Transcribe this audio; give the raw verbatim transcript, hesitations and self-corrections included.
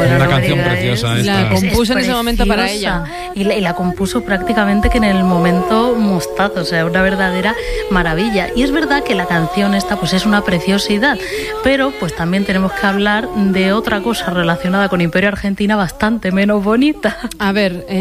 Una canción preciosa esta. La compuso en ese momento para ella. Y la, y la compuso prácticamente que en el momento mostazo, o sea, una verdadera maravilla. Y es verdad que la canción esta pues es una preciosidad, pero pues también tenemos que hablar de otra cosa relacionada con Imperio Argentina bastante menos bonita. A ver... Eh...